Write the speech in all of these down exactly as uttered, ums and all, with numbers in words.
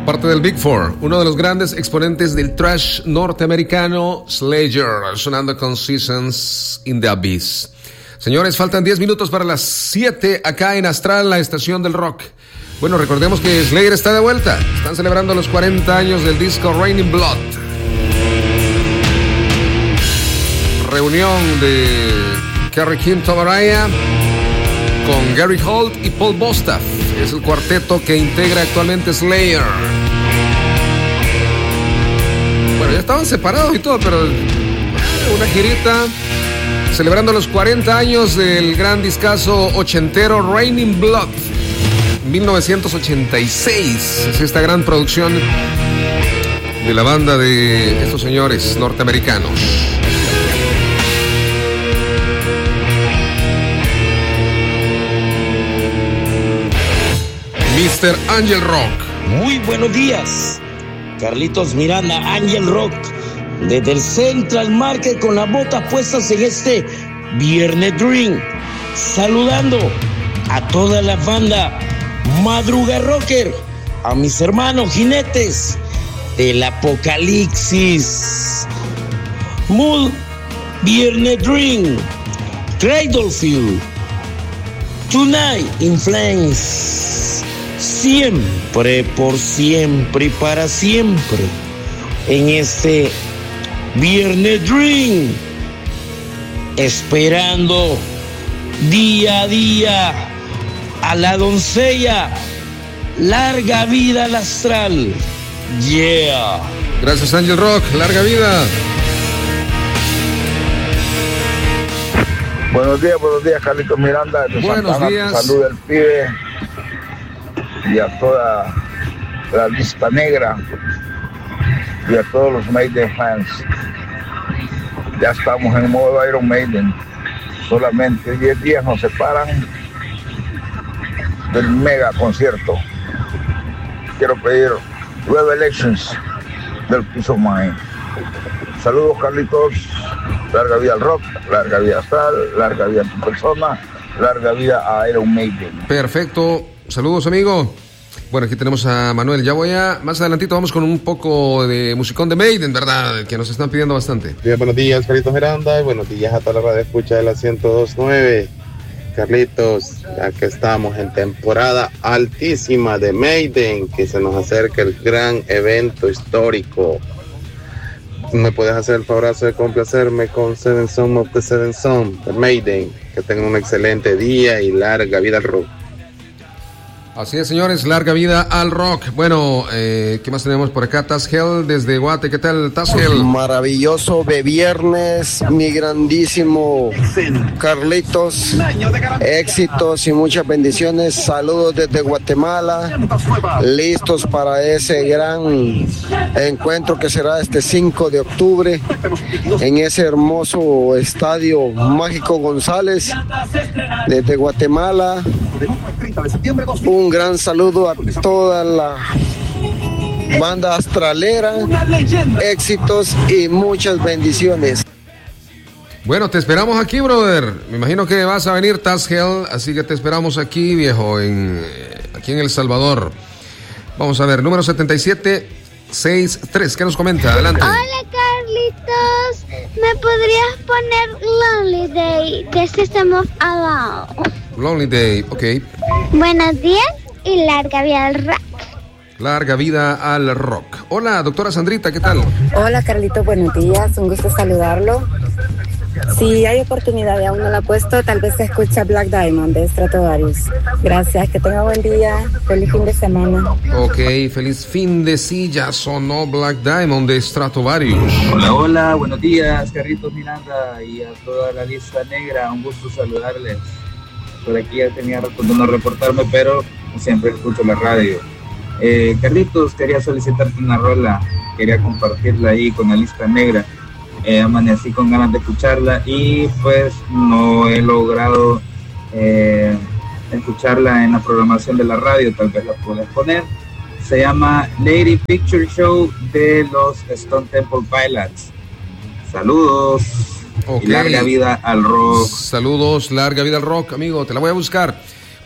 Parte del Big Four, uno de los grandes exponentes del thrash norteamericano, Slayer, sonando con Seasons in the Abyss. Señores, faltan diez minutos para las siete acá en Astral, la estación del rock. Bueno, recordemos que Slayer está de vuelta. Están celebrando los cuarenta años del disco Raining Blood. Reunión de Kerry King Tobaraya con Gary Holt y Paul Bostaph. Es el cuarteto que integra actualmente Slayer. Bueno, ya estaban separados y todo, pero una girita celebrando los cuarenta años del gran discazo ochentero Raining Blood, mil novecientos ochenta y seis. Es esta gran producción de la banda de estos señores norteamericanos. mister Angel Rock. Muy buenos días, Carlitos Miranda, Angel Rock, desde el Central Market con las botas puestas en este Viernes Dream, saludando a toda la banda Madruga Rocker, a mis hermanos jinetes del Apocalipsis, Mood, Viernes Dream, Cradlefield, Tonight in Flames. Siempre, por siempre y para siempre, en este Viernes Dream, esperando día a día a la doncella, larga vida al astral. Yeah. Gracias, Angel Rock, larga vida. Buenos días, buenos días, Carlitos Miranda. De buenos Santana, días. Salud del pibe y a toda la lista negra y a todos los Maiden fans. Ya estamos en modo Iron Maiden. Solamente diez días nos separan del mega concierto. Quiero pedir Revelations del Peace of Mind. Saludos, Carlitos. Larga vida al rock, larga vida astral, larga vida a tu persona, larga vida a Iron Maiden. Perfecto. Saludos, amigo. Bueno, aquí tenemos a Manuel. Ya voy a... Más adelantito vamos con un poco de musicón de Maiden, ¿verdad? Que nos están pidiendo bastante. Bien, buenos días, Carlitos Miranda. Y buenos días a toda la radio escucha de la ciento dos punto nueve. Carlitos, ya que estamos en temporada altísima de Maiden, que se nos acerca el gran evento histórico. ¿Me puedes hacer el favorazo de complacerme con Seven Son of the Seven Son de Maiden? Que tengan un excelente día y larga vida al rock. Así es, señores, larga vida al rock. Bueno, eh, ¿qué más tenemos por acá? Taz Hell desde Guate, ¿qué tal, Taz Hell? Maravilloso de viernes, mi grandísimo Carlitos. Éxitos y muchas bendiciones. Saludos desde Guatemala. Listos para ese gran encuentro que será este cinco de octubre en ese hermoso estadio Mágico González desde Guatemala. Un gran saludo a toda la banda astralera, éxitos y muchas bendiciones. Bueno, te esperamos aquí, brother. Me imagino que vas a venir, Taz Hell, así que te esperamos aquí, viejo, en, aquí en El Salvador. Vamos a ver, número setenta y siete sesenta y tres, ¿qué nos comenta? Adelante. Hola, Carlitos. ¿Me podrías poner Lonely Day de System of a Down? Lonely Day, ok. Buenos días y larga vida al rock. Larga vida al rock. Hola, doctora Sandrita, ¿qué tal? Hola, Carlito, buenos días. Un gusto saludarlo. Si hay oportunidad y aún no la ha puesto, tal vez se escucha Black Diamond de Stratovarius. Gracias, que tenga buen día. Feliz fin de semana. Ok, feliz fin de silla. Sonó Black Diamond de Stratovarius. Hola, hola, buenos días, Carlitos Miranda y a toda la lista negra. Un gusto saludarles. Por aquí ya tenía rato de no reportarme, pero siempre escucho la radio. Eh, Carlitos, quería solicitarte una rola, quería compartirla ahí con la lista negra. Eh, amanecí con ganas de escucharla y pues no he logrado eh, escucharla en la programación de la radio, tal vez la puedas poner. Se llama Lady Picture Show de los Stone Temple Pilots. Saludos. Okay. Y larga vida al rock. Saludos, larga vida al rock, amigo. Te la voy a buscar.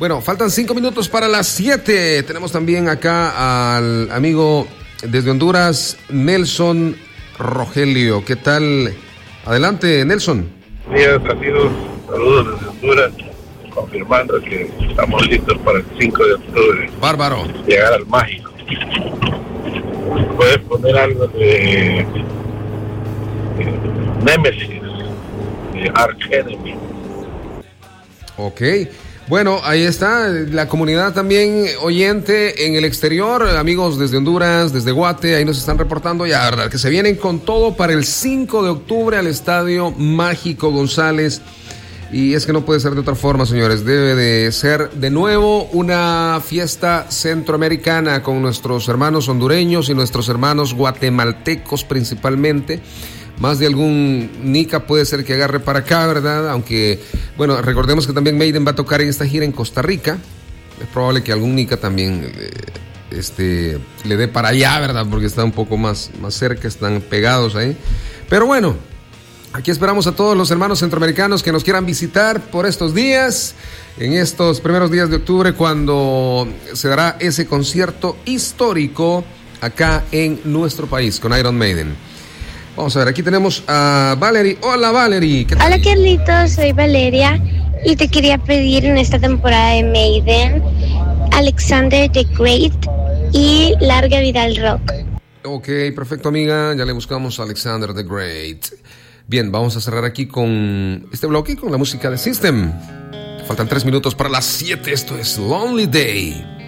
Bueno, faltan cinco minutos para las siete. Tenemos también acá al amigo desde Honduras, Nelson Rogelio. ¿Qué tal? Adelante, Nelson. Días, amigos. Saludos desde Honduras. Confirmando que estamos listos para el cinco de octubre. Bárbaro. Llegar al mágico. Puedes poner algo de, de Nemesis, de Arch Enemy. Ok. Bueno, ahí está la comunidad también oyente en el exterior, amigos desde Honduras, desde Guate, ahí nos están reportando ya, ¿verdad? Que se vienen con todo para el cinco de octubre al Estadio Mágico González. Y es que no puede ser de otra forma, señores. Debe de ser de nuevo una fiesta centroamericana con nuestros hermanos hondureños y nuestros hermanos guatemaltecos principalmente. Más de algún nica puede ser que agarre para acá, ¿verdad? Aunque, bueno, recordemos que también Maiden va a tocar en esta gira en Costa Rica. Es probable que algún nica también eh, este, le dé para allá, ¿verdad? Porque está un poco más, más cerca, están pegados ahí. Pero bueno, aquí esperamos a todos los hermanos centroamericanos que nos quieran visitar por estos días, en estos primeros días de octubre, cuando se dará ese concierto histórico acá en nuestro país con Iron Maiden. Vamos a ver, aquí tenemos a Valerie. Hola, Valerie. ¿Qué tal? Hola, Carlitos, soy Valeria y te quería pedir en esta temporada de Maiden Alexander the Great y Larga Vida al Rock. Ok, perfecto, amiga. Ya le buscamos a Alexander the Great. Bien, vamos a cerrar aquí con este bloque, con la música de System. Faltan tres minutos para las siete. Esto es Lonely Day.